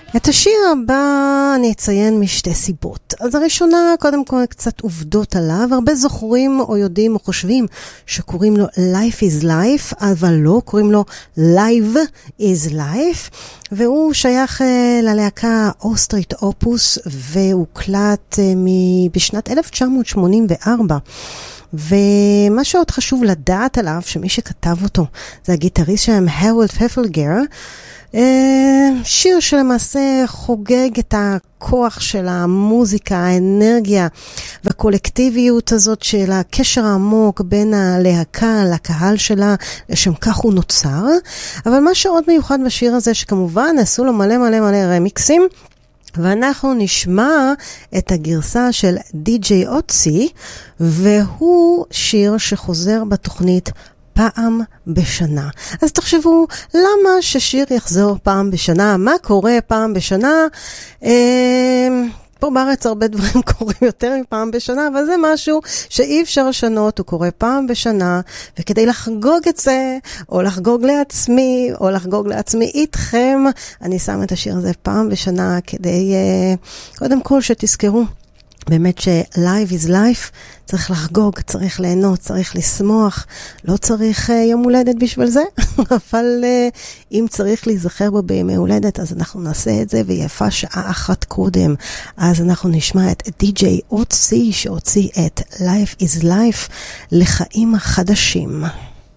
את השיר הבא אני אציין משתי סיבות. אז הראשונה, קודם כל קצת עובדות עליו. הרבה זוכרים או יודעים או חושבים שקוראים לו Life is Life, אבל לא, קוראים לו Live is Life. והוא שייך ללהקה אוסטרית אופוס, והוקלט בשנת 1984. ומה שעוד חשוב לדעת עליו, שמי שכתב אותו זה הגיטריסט שלהם הרולד פפלגר, שיר שלמעשה חוגג את הכוח של המוזיקה, האנרגיה והקולקטיביות הזאת של הקשר העמוק בין הלהקה לקהל שלה, לשם כך הוא נוצר. אבל מה שעוד מיוחד בשיר הזה, שכמובן עשו לו מלא מלא מלא רמיקסים, ואנחנו נשמע את הגרסה של די.ג'יי אוצי, והוא שיר שחוזר בתוכנית פעם בשנה. אז תחשבו, למה ששיר יחזור פעם בשנה? מה קורה פעם בשנה? פה בארץ הרבה דברים קורים יותר מפעם בשנה, אבל זה משהו שאי אפשר לשנות, הוא קורה פעם בשנה, וכדי לחגוג את זה, או לחגוג לעצמי, או לחגוג לעצמי איתכם, אני שם את השיר הזה פעם בשנה, כדי קודם כל שתזכרו, באמת ש-Life is Life, צריך לחגוג, צריך ליהנות, צריך לשמוח, לא צריך יום הולדת בשביל זה, אבל אם צריך להיזכר בו בימי הולדת, אז אנחנו נעשה את זה, ויפה שעה אחת קודם. אז אנחנו נשמע את די.ג'יי אוצי, שהוציא את Life is Life לחיים חדשים.